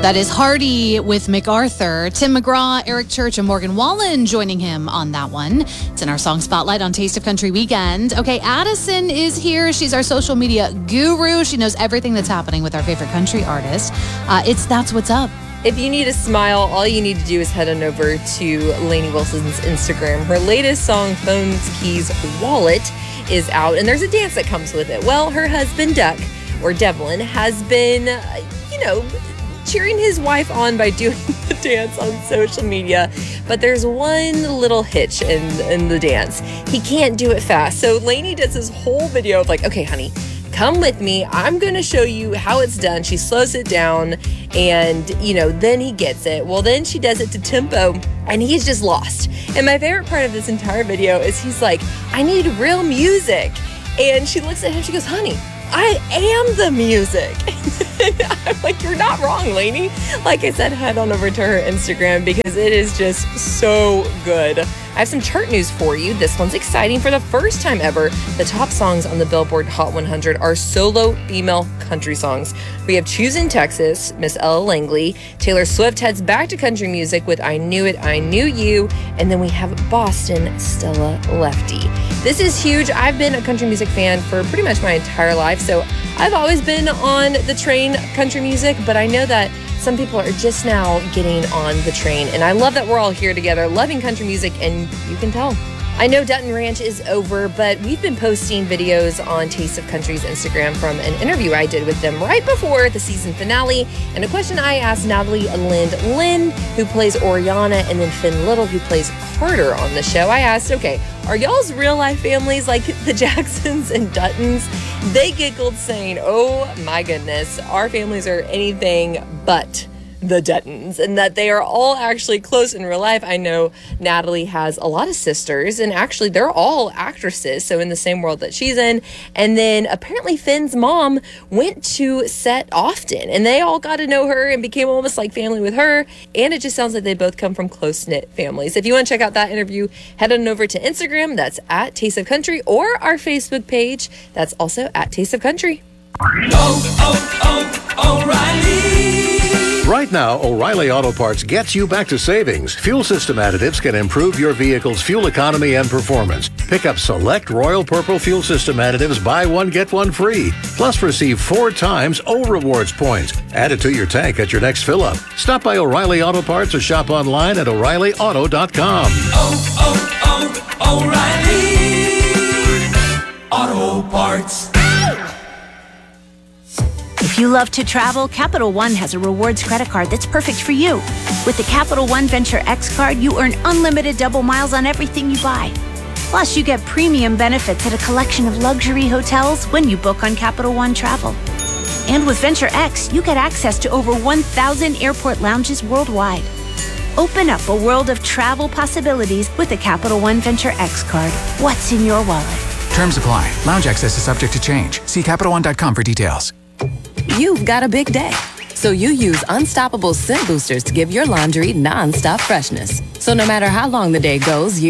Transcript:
That is Hardy with MacArthur. Tim McGraw, Eric Church, and Morgan Wallen joining him on that one. It's in our Song Spotlight on Taste of Country Weekend. Okay, Addison is here. She's our social media guru. She knows everything that's happening with our favorite country artist. It's That's What's Up. If you need a smile, all you need to do is head on over to Lainey Wilson's Instagram. Her latest song, Phones, Keys, Wallet, is out, and there's a dance that comes with it. Well, her husband, Duck, or Devlin, has been, cheering his wife on by doing the dance on social media. But there's one little hitch in the dance. He can't do it fast. So Lainey does this whole video of like, okay, honey, come with me. I'm going to show you how it's done. She slows it down and, then he gets it. Well, then she does it to tempo and he's just lost. And my favorite part of this entire video is he's like, I need real music. And she looks at him, she goes, honey, I am the music. I'm like, you're not wrong, Lainey. Like I said, head on over to her Instagram because it is just so good. I have some chart news for you. This one's exciting. For the first time ever, the top songs on the Billboard Hot 100 are solo female country songs. We have Choosing Texas, Miss Ella Langley. Taylor Swift heads back to country music with I Knew It, I Knew You. And then we have Boston, Stella Lefty. This is huge. I've been a country music fan for pretty much my entire life, so I've always been on the train of country music, but I know that some people are just now getting on the train, and I love that we're all here together loving country music, and you can tell. I know Dutton Ranch is over, but we've been posting videos on Taste of Country's Instagram from an interview I did with them right before the season finale, and a question I asked Natalie Lynn, who plays Oriana, and then Finn Little, who plays Carter on the show. I asked, okay, are y'all's real-life families like the Jacksons and Duttons? They giggled, saying, oh my goodness, our families are anything but the Duttons, and that they are all actually close in real life. I know Natalie has a lot of sisters, and actually they're all actresses, so in the same world that she's in. And then apparently Finn's mom went to set often, and they all got to know her and became almost like family with her. And it just sounds like they both come from close-knit families. If you want to check out that interview, head on over to Instagram. That's at Taste of Country, or our Facebook page. That's also at Taste of Country. O'Reilly. Right now, O'Reilly Auto Parts gets you back to savings. Fuel system additives can improve your vehicle's fuel economy and performance. Pick up select Royal Purple fuel system additives, buy one, get one free. Plus, receive 4 times O Rewards points. Add it to your tank at your next fill-up. Stop by O'Reilly Auto Parts or shop online at O'ReillyAuto.com. O'Reilly Auto Parts. If you love to travel, Capital One has a rewards credit card that's perfect for you. With the Capital One Venture X card, you earn unlimited double miles on everything you buy. Plus, you get premium benefits at a collection of luxury hotels when you book on Capital One Travel. And with Venture X, you get access to over 1,000 airport lounges worldwide. Open up a world of travel possibilities with the Capital One Venture X card. What's in your wallet? Terms apply. Lounge access is subject to change. See CapitalOne.com for details. You've got a big day, so you use Unstoppable Scent Boosters to give your laundry non-stop freshness. So no matter how long the day goes,